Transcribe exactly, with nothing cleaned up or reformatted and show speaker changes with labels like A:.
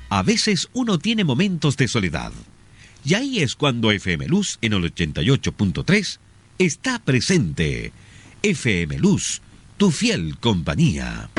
A: A veces uno tiene momentos de soledad. Y ahí es cuando F M Luz en el ochenta y ocho punto tres está presente. F M Luz, tu fiel compañía.